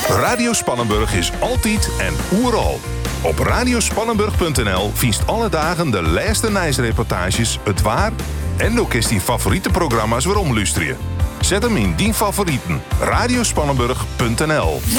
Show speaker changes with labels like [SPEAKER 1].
[SPEAKER 1] Radio Spannenburg is altijd en oeral. Op radiospannenburg.nl viest alle dagen de laatste reportages, het waar en ook is die favoriete programma's waarom luisteren. Zet hem in die favorieten. Radiospannenburg.nl